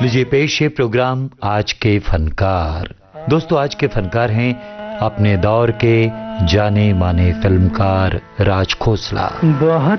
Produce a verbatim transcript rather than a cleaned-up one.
लीजिए पेश है प्रोग्राम आज के फनकार। दोस्तों, आज के फनकार हैं अपने दौर के जाने माने फिल्मकार राज खोसला। बहुत